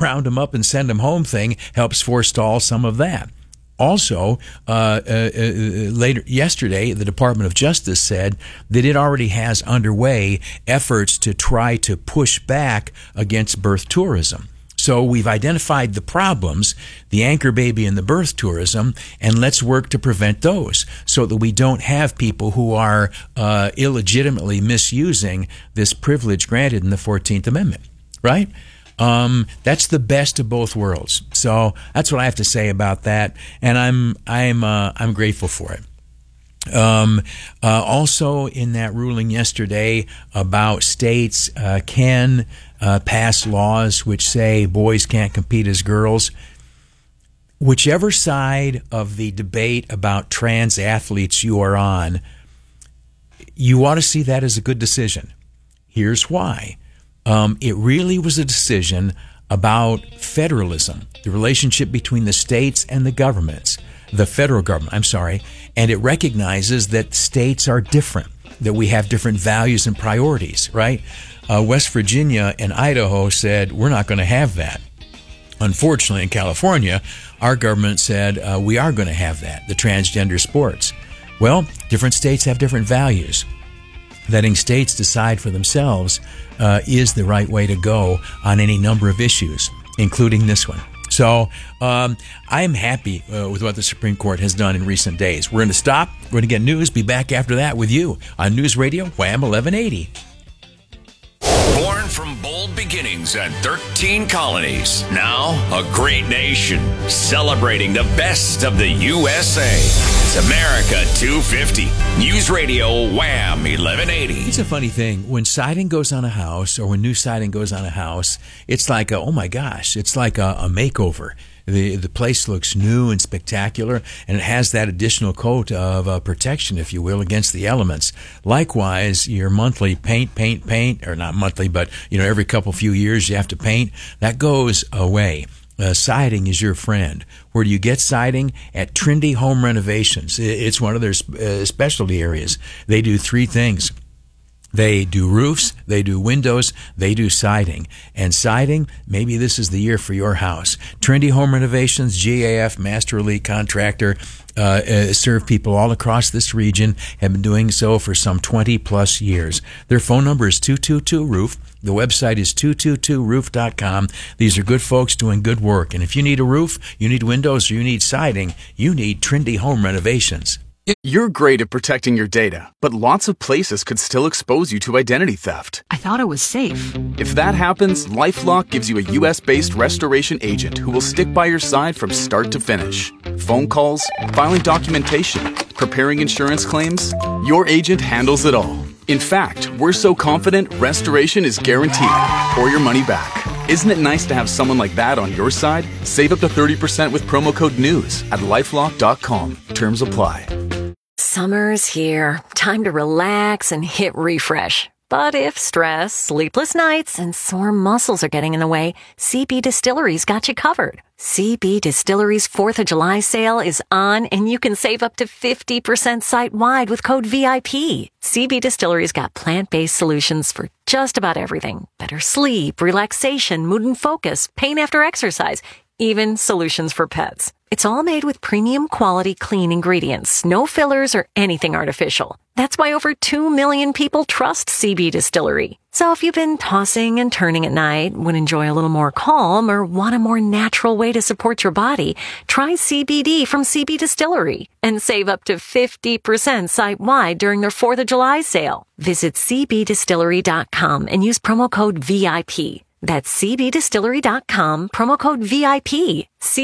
round them up and send them home thing helps forestall some of that. Also, later yesterday, the Department of Justice said that it already has underway efforts to try to push back against birth tourism. So we've identified the problems, the anchor baby and the birth tourism, and let's work to prevent those so that we don't have people who are illegitimately misusing this privilege granted in the 14th Amendment, right? That's the best of both worlds. So that's what I have to say about that, and I'm grateful for it. Also in that ruling yesterday about states can pass laws which say boys can't compete as girls. Whichever side of the debate about trans athletes you are on, you ought to see that as a good decision. Here's why. It really was a decision about federalism, the relationship between the states and the governments, the federal government, and it recognizes that states are different, that we have different values and priorities, right? West Virginia and Idaho said, we're not going to have that. Unfortunately, in California, our government said, we are going to have that, the transgender sports. Well, different states have different values. Letting states decide for themselves is the right way to go on any number of issues, including this one. So I'm happy with what the Supreme Court has done in recent days. We're going to stop. We're going to get news. Be back after that with you on News Radio Wham 1180. Born from bold beginnings and 13 colonies, now a great nation, celebrating the best of the USA. It's America 250. News Radio Wham 1180. It's a funny thing. When siding goes on a house, or when new siding goes on a house, it's like oh my gosh, it's like a makeover. The place looks new and spectacular, and it has that additional coat of protection, if you will, against the elements. Likewise, your monthly paint, or not monthly, but every few years you have to paint. That goes away. Siding is your friend. Where do you get siding? At Trinity Home Renovations. It's one of their specialty areas. They do three things. They do roofs, they do windows, they do siding. And siding, maybe this is the year for your house. Trinity Home Renovations, GAF, Master Elite Contractor, serve people all across this region, have been doing so for some 20 plus years. Their phone number is 222-ROOF. The website is 222roof.com. These are good folks doing good work. And if you need a roof, you need windows, or you need siding, you need Trinity Home Renovations. You're great at protecting your data, but lots of places could still expose you to identity theft. I thought it was safe. If that happens, LifeLock gives you a U.S.-based restoration agent who will stick by your side from start to finish. Phone calls, filing documentation, preparing insurance claims, your agent handles it all. In fact, we're so confident restoration is guaranteed or your money back. Isn't it nice to have someone like that on your side? Save up to 30% with promo code NEWS at LifeLock.com. Terms apply. Summer's here. Time to relax and hit refresh. But if stress, sleepless nights, and sore muscles are getting in the way, CB Distillery's got you covered. CB Distillery's 4th of July sale is on, and you can save up to 50% site-wide with code VIP. CB Distillery's got plant-based solutions for just about everything. Better sleep, relaxation, mood and focus, pain after exercise, even solutions for pets. It's all made with premium quality clean ingredients, no fillers or anything artificial. That's why over 2 million people trust CB Distillery. So if you've been tossing and turning at night, would enjoy a little more calm, or want a more natural way to support your body, try CBD from CB Distillery and save up to 50% site-wide during their 4th of July sale. Visit cbdistillery.com and use promo code VIP. That's cbdistillery.com, promo code VIP.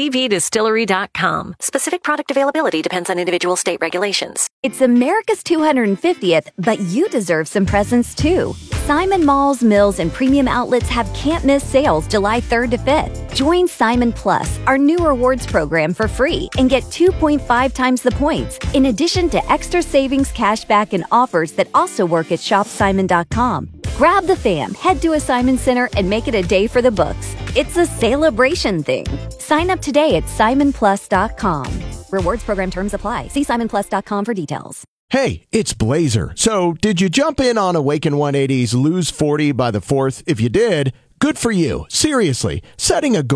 cbdistillery.com. Specific product availability depends on individual state regulations. It's America's 250th, but you deserve some presents too. Simon Malls, Mills, and Premium Outlets have can't-miss sales July 3rd to 5th. Join Simon Plus, our new rewards program, for free and get 2.5 times the points, in addition to extra savings, cashback, and offers that also work at shopsimon.com. Grab the fam, head to a Simon Center, and make it a day for the books. It's a celebration thing. Sign up today at simonplus.com. Rewards program terms apply. See simonplus.com for details. Hey, it's Blazer. So, did you jump in on Awaken 180's Lose 40 by the 4th? If you did, good for you. Seriously, setting a goal